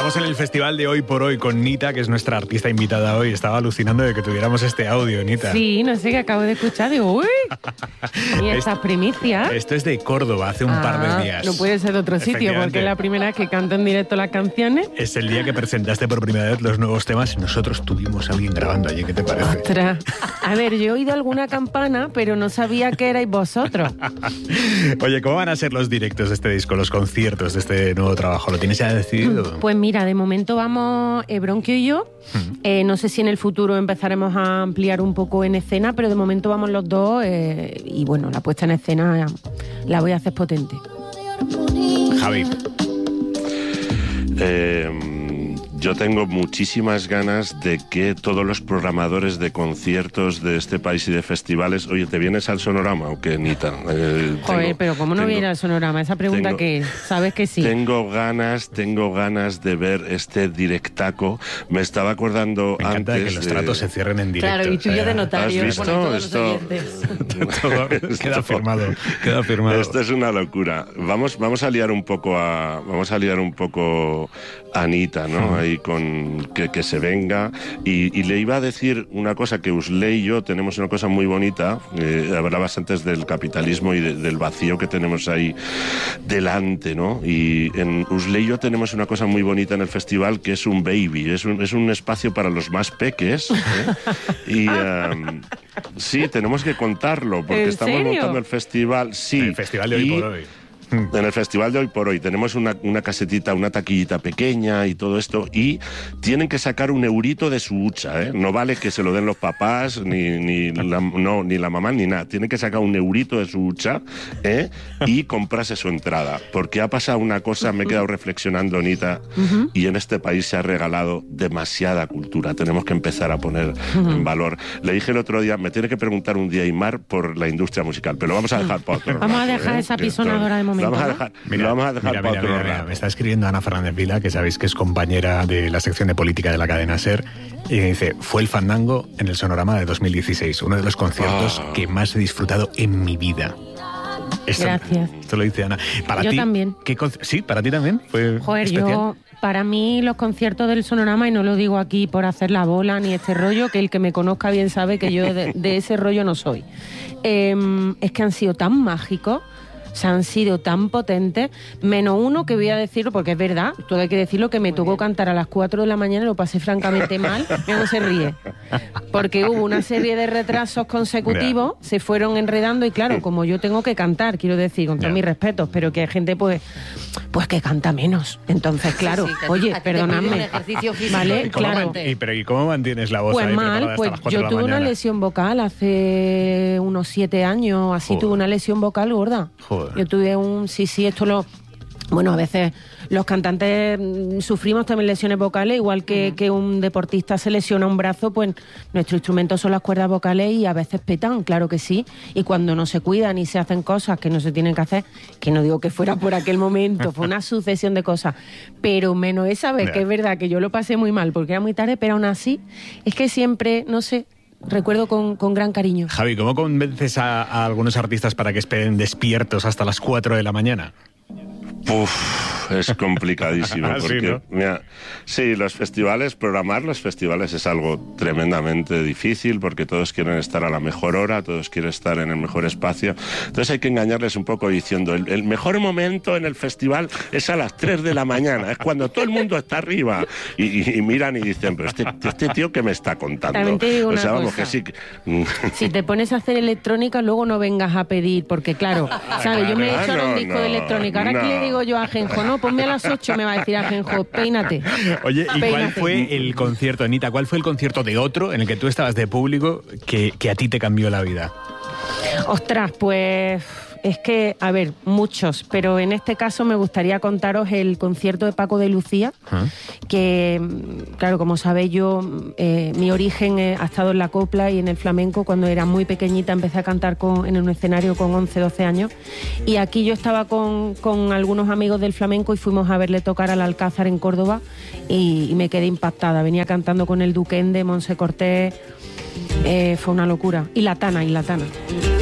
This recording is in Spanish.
Estamos en el festival de Hoy por Hoy con Nita, que es nuestra artista invitada hoy. Estaba alucinando de que tuviéramos este audio, Nita. Sí, no sé, que acabo de escuchar. Digo, uy, y estas primicias. Esto es de Córdoba, hace un par de días. No puede ser de otro sitio, porque es la primera vez que canto en directo las canciones. Es el día que presentaste por primera vez los nuevos temas. Nosotros tuvimos a alguien grabando allí, ¿qué te parece? Ostras. A ver, yo he oído alguna campana, pero no sabía que erais vosotros. Oye, ¿cómo van a ser los directos de este disco, los conciertos de este nuevo trabajo? ¿Lo tienes ya decidido? Pues mira, de momento vamos Bronquio y yo. No sé si en el futuro empezaremos a ampliar un poco en escena, pero de momento vamos los dos y bueno, la puesta en escena la voy a hacer potente. Javi. Yo tengo muchísimas ganas de que todos los programadores de conciertos de este país y de festivales... Oye, ¿te vienes al Sonorama o qué, Nita? Joder, pero ¿cómo no viene al Sonorama? Esa pregunta que sabes que sí. Tengo ganas de ver este directaco. Me estaba acordando Me encanta antes... que los tratos se cierren en directo. Claro, y tú yo de notario. ¿Has visto? Esto Queda firmado, queda firmado. Esto es una locura. Vamos a liar un poco a Anita, ¿no? Ahí con que se venga. Y le iba a decir una cosa, que Usley y yo tenemos una cosa muy bonita. Hablabas antes del capitalismo y del vacío que tenemos ahí delante, ¿no? Y en Usley y yo tenemos una cosa muy bonita en el festival, que es un baby. Es un espacio para los más peques, ¿eh? Y sí, tenemos que contarlo, porque estamos montando el festival. Sí, el festival de Hoy por Hoy. En el festival de Hoy por Hoy tenemos una casetita, una taquillita pequeña y todo esto, y tienen que sacar un eurito de su hucha, ¿eh? No vale que se lo den los papás, ni la mamá, ni nada. Tienen que sacar un eurito de su hucha, ¿eh? Y comprarse su entrada. Porque ha pasado una cosa, me he quedado reflexionando, Anita, y en este país se ha regalado demasiada cultura. Tenemos que empezar a poner en valor. Le dije el otro día, me tiene que preguntar un día Aimar por la industria musical, pero lo vamos a dejar para otro Vamos rato, a dejar esa pisonadora de momento. Lo vamos a dejar para otro rato. Me está escribiendo Ana Fernández Vila, que sabéis que es compañera de la sección de política de la cadena SER, y dice, fue el Fandango en el Sonorama de 2016, uno de los conciertos que más he disfrutado en mi vida. Gracias. Esto lo dice Ana. ¿Para yo ti, también. Sí, para ti también fue especial. Para mí los conciertos del Sonorama, y no lo digo aquí por hacer la bola ni este rollo, que el que me conozca bien sabe que yo de ese rollo no soy. Es que han sido tan mágicos, se han sido tan potentes, menos uno que voy a decirlo, porque es verdad, todo hay que decirlo, que me tocó cantar a las 4 de la mañana y lo pasé francamente mal. Mira, no se ríe. Porque hubo una serie de retrasos consecutivos, se fueron enredando y claro, como yo tengo que cantar, quiero decir, con todos mis respetos, pero que hay gente pues que canta menos. Entonces, claro, oye, perdonadme. ¿Vale? Claro. ¿Y cómo mantienes la voz pues ahí mal, pues yo tuve una lesión vocal hace unos 7 años, así. Joder. Tuve una lesión vocal gorda. Joder. Yo tuve bueno, a veces los cantantes sufrimos también lesiones vocales, igual que un deportista se lesiona un brazo, pues nuestro instrumento son las cuerdas vocales y a veces petan, claro que sí. Y cuando no se cuidan y se hacen cosas que no se tienen que hacer, que no digo que fuera por aquel momento, fue una sucesión de cosas, pero menos esa vez, que es verdad que yo lo pasé muy mal porque era muy tarde, pero aún así es que siempre, no sé, recuerdo con gran cariño. Javi, ¿cómo convences a algunos artistas para que esperen despiertos hasta las 4 de la mañana? Es complicadísimo porque, ¿Sí, no? mira, sí, programar los festivales es algo tremendamente difícil porque todos quieren estar a la mejor hora, todos quieren estar en el mejor espacio. Entonces hay que engañarles un poco diciendo, el mejor momento en el festival es a las 3 de la mañana, es cuando todo el mundo está arriba. Y miran y dicen, pero este tío, ¿qué me está contando? También te digo una vamos, cosa. que sí. Si te pones a hacer electrónica, luego no vengas a pedir, porque claro, ¿sabes? Yo me he hecho un disco de electrónica. Ahora que le digo yo a Ajenjo, no, ponme a las 8, me va a decir Ajenjo, peínate. Oye, ¿y cuál fue el concierto, Anita? ¿Cuál fue el concierto de otro en el que tú estabas de público que a ti te cambió la vida? Ostras, pues es que, a ver, muchos, pero en este caso me gustaría contaros el concierto de Paco de Lucía, que, claro, como sabéis yo, mi origen ha estado en la copla y en el flamenco. Cuando era muy pequeñita empecé a cantar en un escenario con 11, 12 años, y aquí yo estaba con algunos amigos del flamenco y fuimos a verle tocar al Alcázar en Córdoba y me quedé impactada. Venía cantando con el Duquende, Monse Cortés, fue una locura. Y La Tana.